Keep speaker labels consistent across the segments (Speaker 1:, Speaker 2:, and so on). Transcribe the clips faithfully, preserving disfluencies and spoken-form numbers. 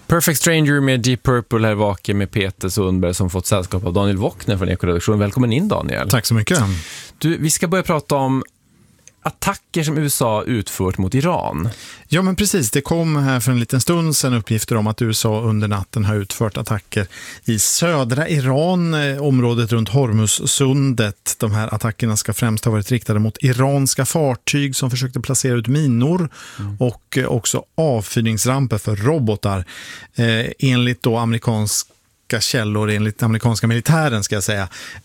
Speaker 1: Perfect Stranger med Deep Purple här vaken med Peter Sundberg som fått sällskap av Daniel Wockner från Ekoredaktionen. Välkommen in, Daniel.
Speaker 2: Tack så mycket.
Speaker 1: Du, vi ska börja prata om attacker som U S A utfört mot Iran.
Speaker 2: Ja, men precis. Det kom här för en liten stund sedan uppgifter om att U S A under natten har utfört attacker i södra Iran, området runt Hormuzsundet. De här attackerna ska främst ha varit riktade mot iranska fartyg som försökte placera ut minor mm. och också avfyrningsramper för robotar. Eh, enligt då amerikansk källor, enligt amerikanska militären ska jag säga,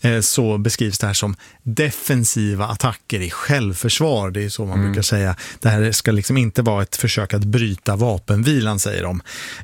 Speaker 2: så beskrivs det här som defensiva attacker i självförsvar. Det är så man mm. brukar säga. Det här ska liksom inte vara ett försök att bryta vapenvilan, säger de.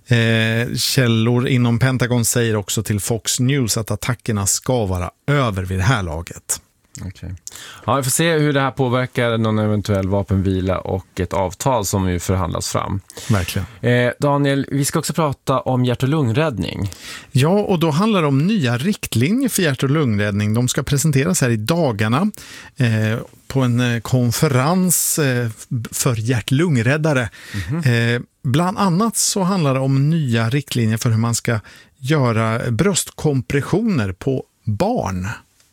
Speaker 2: Eh, källor inom Pentagon säger också till Fox News att attackerna ska vara över vid det här laget.
Speaker 1: Okay. Ja, vi får se hur det här påverkar någon eventuell vapenvila och ett avtal som ju förhandlas fram.
Speaker 2: Verkligen.
Speaker 1: Eh, Daniel, vi ska också prata om hjärt- och lungräddning.
Speaker 2: Ja, och då handlar det om nya riktlinjer för hjärt- och lungräddning. De ska presenteras här i dagarna eh, på en konferens eh, för hjärt-lungräddare. Mm-hmm. Eh, bland annat så handlar det om nya riktlinjer för hur man ska göra bröstkompressioner på barn.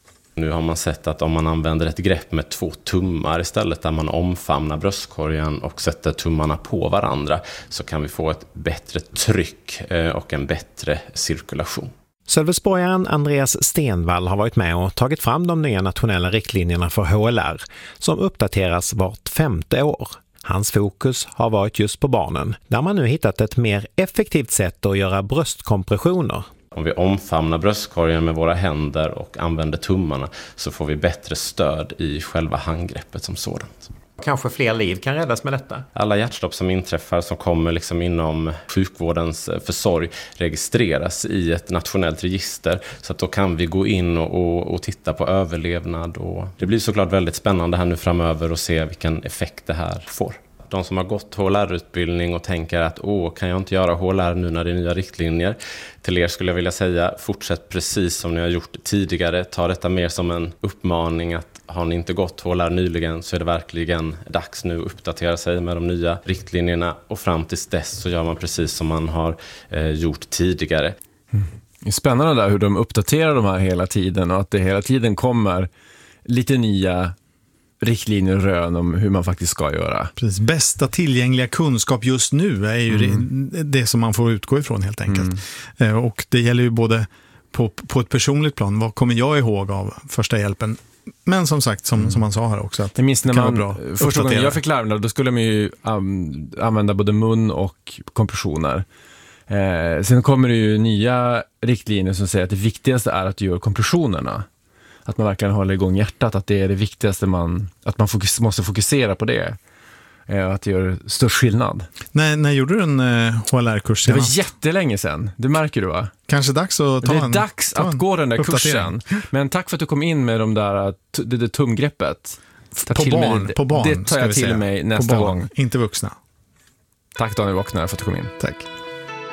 Speaker 3: Nu har man sett att om man använder ett grepp med två tummar istället, där man omfamnar bröstkorgen och sätter tummarna på varandra, så kan vi få ett bättre tryck och en bättre cirkulation.
Speaker 4: Sölvesborgaren Andreas Stenvall har varit med och tagit fram de nya nationella riktlinjerna för H L R som uppdateras vart femte år. Hans fokus har varit just på barnen, där man nu hittat ett mer effektivt sätt att göra bröstkompressioner.
Speaker 3: Om vi omfamnar bröstkorgen med våra händer och använder tummarna, så får vi bättre stöd i själva handgreppet som sådant.
Speaker 4: Kanske fler liv kan räddas med detta?
Speaker 3: Alla hjärtstopp som inträffar som kommer liksom inom sjukvårdens försorg registreras i ett nationellt register, så att då kan vi gå in och, och, och titta på överlevnad. Och det blir såklart väldigt spännande här nu framöver att se vilken effekt det här får. De som har gått H L R-utbildning och tänker att åh, kan jag inte göra H L R nu när det är nya riktlinjer? Till er skulle jag vilja säga, fortsätt precis som ni har gjort tidigare. Ta detta mer som en uppmaning att har ni inte gått H L R nyligen, så är det verkligen dags nu att uppdatera sig med de nya riktlinjerna. Och fram tills dess så gör man precis som man har eh, gjort tidigare.
Speaker 1: Mm. Det är spännande där hur de uppdaterar de här hela tiden, och att det hela tiden kommer lite nya riktlinjer och rön om hur man faktiskt ska göra.
Speaker 2: Precis. Bästa tillgängliga kunskap just nu är ju mm. det, det som man får utgå ifrån helt enkelt. Mm. Eh, och det gäller ju både på, på ett personligt plan. Vad kommer jag ihåg av första hjälpen? Men som sagt, som, mm. som man sa här också, att
Speaker 1: jag minns när man,
Speaker 2: bra
Speaker 1: första gången jag fick lära mig, då skulle man ju um, använda både mun och kompressioner. Eh, sen kommer det ju nya riktlinjer som säger att det viktigaste är att göra kompressionerna. Att man verkligen håller igång hjärtat, att det är det viktigaste, man, att man fokus, måste fokusera på det. Eh, att det gör störst skillnad.
Speaker 2: När, när gjorde du en eh, H L R-kurs
Speaker 1: senast?
Speaker 2: Det
Speaker 1: var jättelänge sedan, det märker du, va?
Speaker 2: Kanske dags att ta
Speaker 1: en Det är
Speaker 2: en,
Speaker 1: dags att gå den där kursen. Men tack för att du kom in med de där, det där tumgreppet.
Speaker 2: På barn,
Speaker 1: mig,
Speaker 2: på barn,
Speaker 1: det tar jag till
Speaker 2: säga.
Speaker 1: mig nästa
Speaker 2: på barn,
Speaker 1: gång.
Speaker 2: Inte vuxna.
Speaker 1: Tack Daniel Wockner för att du kom in.
Speaker 2: Tack.